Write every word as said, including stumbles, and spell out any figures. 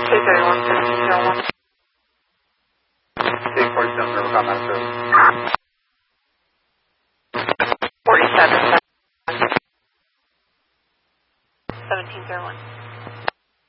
two three one, seventeen zero one. K forty-seven, River Combat Service. forty-seven, seventeen zero one.